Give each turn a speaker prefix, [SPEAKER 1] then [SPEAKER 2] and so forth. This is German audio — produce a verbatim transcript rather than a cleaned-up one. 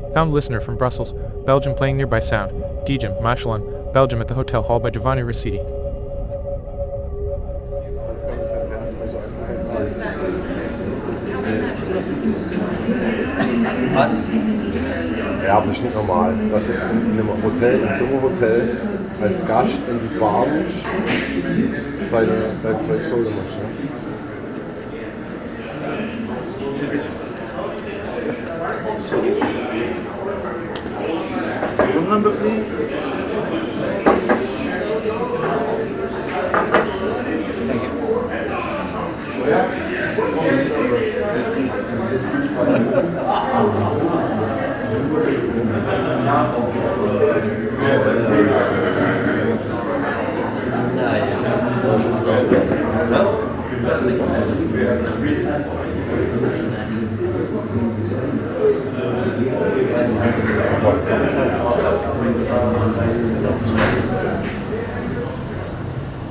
[SPEAKER 1] Found listener from Brussels, Belgium playing nearby sound. Dijem, Mechelon, Belgium at the hotel hall by Giovanni Rossetti.
[SPEAKER 2] Was? Ja, aber das ist nicht normal. Dass du in einem Hotel, im Sommerhotel, als Gast in die Bar musst, weil du dein Zeug holen musst. Ne?
[SPEAKER 3] Room number, please. Thank you.
[SPEAKER 2] Ja.